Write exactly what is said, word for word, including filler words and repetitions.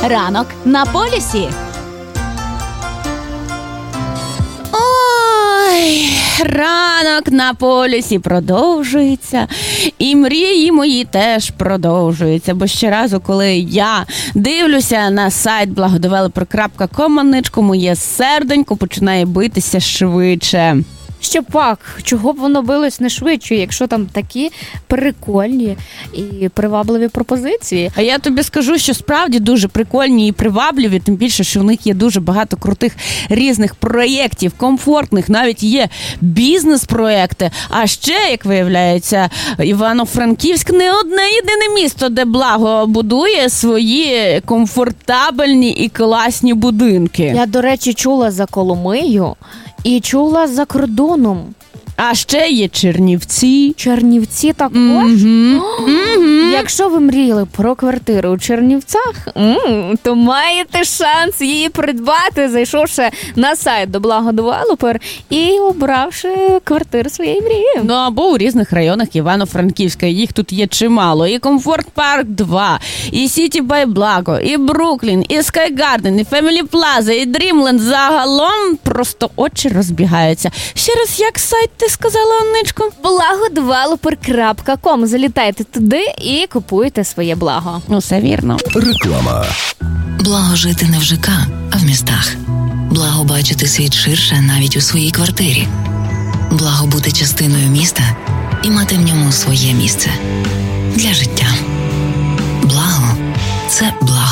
Ранок на полюсі. Ой, ранок на полюсі продовжується, і мрії мої теж продовжуються, бо щоразу, коли я дивлюся на сайт благодевелопер крапка ком, маничку, моє серденько починає битися швидше. Ще пак, чого б воно билось не швидше, якщо там такі прикольні і привабливі пропозиції. А я тобі скажу, що справді дуже прикольні і привабливі, тим більше, що в них є дуже багато крутих різних проєктів, комфортних, навіть є бізнес-проєкти. А ще, як виявляється, Івано-Франківськ не одне єдине місто, де Благо будує свої комфортабельні і класні будинки. Я, до речі, чула за Коломию і чула за кордоном. А ще є Чернівці. Чернівці також? Mm-hmm. О, mm-hmm. Якщо ви мріяли про квартиру у Чернівцях, м- то маєте шанс її придбати, зайшовши на сайт до Благодевелопер і обравши квартиру своєї мрії. Ну, або у різних районах Івано-Франківська. Їх тут є чимало. І Комфорт Парк два, і Сіті бай Благо, і Бруклін, і Скай Гарден, і Фемілі Плаза, і Дрімленд. Загалом просто очі розбігаються. Ще раз, як сайт ти сказала, Анничко? благодевелопер крапка ком. Залітайте туди і купуйте своє благо. Ну, все вірно. Реклама. Благо жити не в ЖК, а в містах. Благо бачити світ ширше навіть у своїй квартирі. Благо бути частиною міста і мати в ньому своє місце. Для життя. Благо – це благо.